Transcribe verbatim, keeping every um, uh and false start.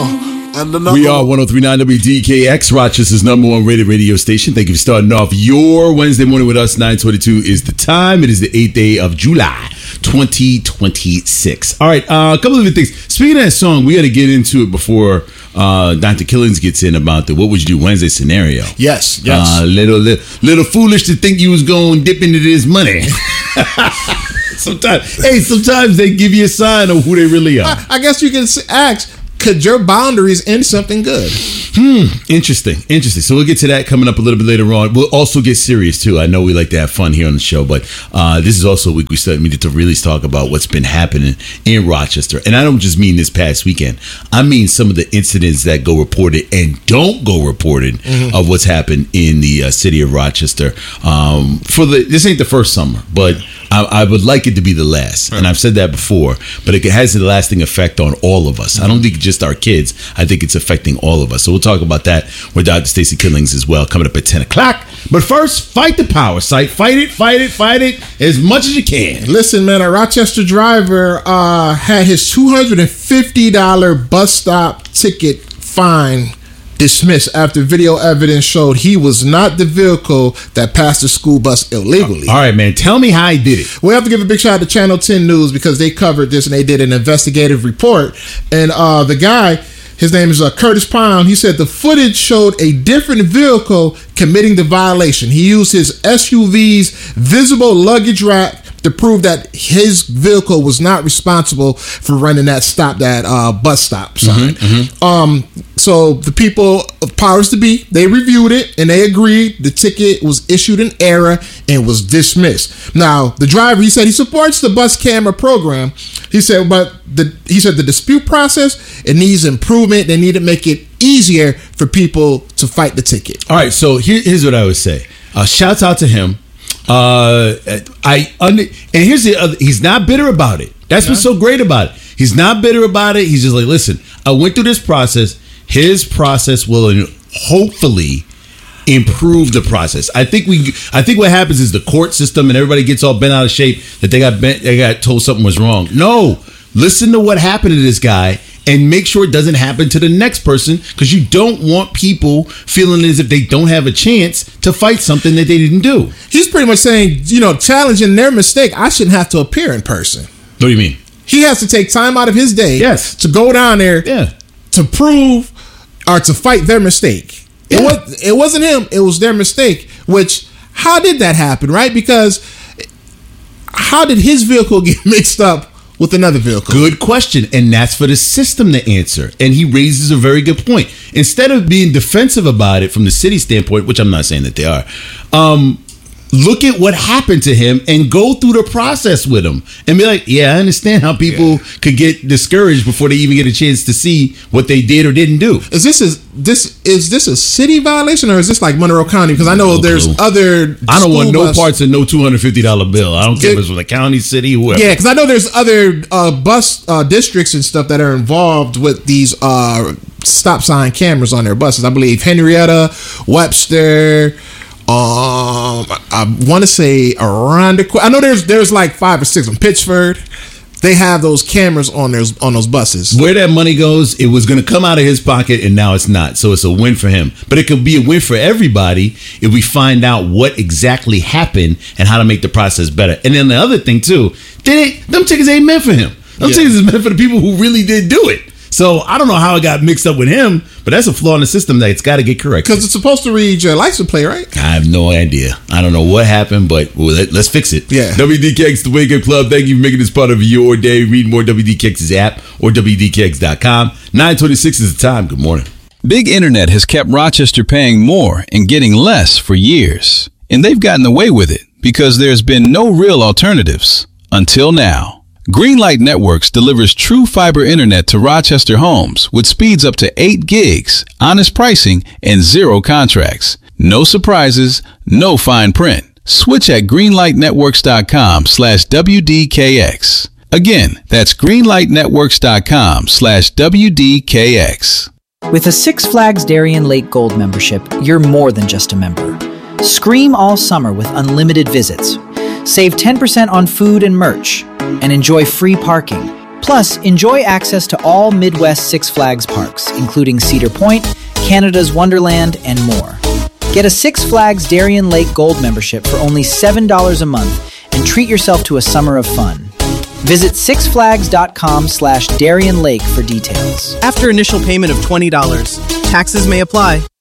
And another we are one oh three point nine W D K X, Rochester's number one rated radio station. Thank you for starting off your Wednesday morning with us. nine twenty-two is the time. It is the eighth day of July, twenty twenty-six. All right, uh, a couple of things. Speaking of that song, we got to get into it before uh, Doctor Killings gets in about the What Would You Do Wednesday scenario. Yes, yes. Uh, little, little, little foolish to think you was going to dip into this money. Sometimes, hey, sometimes they give you a sign of who they really are. I, I guess you can ask, could your boundaries end something good? Hmm. Interesting. Interesting. So we'll get to that coming up a little bit later on. We'll also get serious too. I know we like to have fun here on the show, but uh, this is also a week we start needed to really talk about what's been happening in Rochester. And I don't just mean this past weekend. I mean some of the incidents that go reported and don't go reported mm-hmm. of what's happened in the uh, city of Rochester. Um, for the this ain't the first summer, but I, I would like it to be the last. Right. And I've said that before, but it has a lasting effect on all of us. Mm-hmm. I don't think just our kids. I think it's affecting all of us. So we'll talk about that with Doctor Stacey Killings as well, coming up at ten o'clock. But first, fight the power site. Fight it, fight it, fight it as much as you can. Listen, man, a Rochester driver uh, had his two hundred fifty dollars bus stop ticket fine dismissed after video evidence showed he was not the vehicle that passed the school bus illegally. All right, man. Tell me how he did it. We have to give a big shout out to Channel ten News because they covered this and they did an investigative report. And uh, the guy, his name is uh, Curtis Pound. He said the footage showed a different vehicle committing the violation. He used his S U V's visible luggage rack to prove that his vehicle was not responsible for running that stop, that uh, bus stop sign. Mm-hmm, mm-hmm. Um, so the people of powers to be, they reviewed it and they agreed the ticket was issued in error and was dismissed. Now, the driver, he said he supports the bus camera program. He said, but the he said the dispute process, it needs improvement. They need to make it easier for people to fight the ticket. All right, so here, here's what I would say. Uh, shouts out to him. Uh, I under, and here's the other. He's not bitter about it. That's yeah. what's so great about it. He's not bitter about it. He's just like, listen, I went through this process. His process will hopefully improve the process. I think we. I think what happens is the court system and everybody gets all bent out of shape that they got bent. They got told something was wrong. No, listen to what happened to this guy. And make sure it doesn't happen to the next person, because you don't want people feeling as if they don't have a chance to fight something that they didn't do. He's pretty much saying, you know, challenging their mistake. I shouldn't have to appear in person. What do you mean? He has to take time out of his day yes. to go down there yeah. to prove or to fight their mistake. Yeah. It, was, it wasn't him. It was their mistake, which, how did that happen, right? Because how did his vehicle get mixed up with another vehicle? Good question. And that's for the system to answer. And he raises a very good point. Instead of being defensive about it from the city standpoint, which I'm not saying that they are, um, look at what happened to him and go through the process with him and be like, yeah, I understand how people yeah. could get discouraged before they even get a chance to see what they did or didn't do. Is this is this is this a city violation, or is this like Monroe County? Because I know no there's clue. other. I don't want no bus- parts of no two hundred fifty dollars bill. I don't care it, if it's from the county, city, whoever. Yeah, because I know there's other uh, bus uh, districts and stuff that are involved with these uh, stop sign cameras on their buses. I believe Henrietta, Webster. Um, I want to say around the. I know there's there's like five or six in Pittsford. They have those cameras on those on those buses. Where that money goes, it was going to come out of his pocket, and now it's not. So it's a win for him. But it could be a win for everybody if we find out what exactly happened and how to make the process better. And then the other thing too, they them tickets ain't meant for him. Them yeah. tickets is meant for the people who really did do it. So I don't know how it got mixed up with him, but that's a flaw in the system that it's got to get corrected. Because it's supposed to read your license plate, right? I have no idea. I don't know what happened, but well, let, let's fix it. Yeah. W D K X, the Wake Up Club. Thank you for making this part of your day. Read more W D K X's app or W D K X dot com. nine twenty-six is the time. Good morning. Big Internet has kept Rochester paying more and getting less for years. And they've gotten away with it because there's been no real alternatives until now. Greenlight Networks delivers true fiber internet to Rochester homes with speeds up to eight gigs, honest pricing, and zero contracts. No surprises, no fine print. Switch at greenlightnetworks.com slash WDKX. Again, that's greenlightnetworks.com slash WDKX. With a Six Flags Darien Lake Gold membership, you're more than just a member. Scream all summer with unlimited visits. Save ten percent on food and merch, and enjoy free parking. Plus, enjoy access to all Midwest Six Flags parks, including Cedar Point, Canada's Wonderland, and more. Get a Six Flags Darien Lake Gold membership for only seven dollars a month and treat yourself to a summer of fun. Visit sixflags.com slash Darien Lake for details. After initial payment of twenty dollars, taxes may apply.